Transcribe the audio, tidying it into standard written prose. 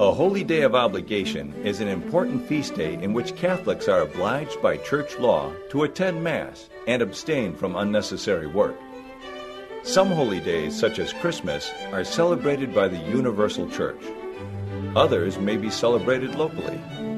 A holy day of obligation is an important feast day in which Catholics are obliged by church law to attend Mass and abstain from unnecessary work. Some holy days, such as Christmas, are celebrated by the Universal Church. Others may be celebrated locally.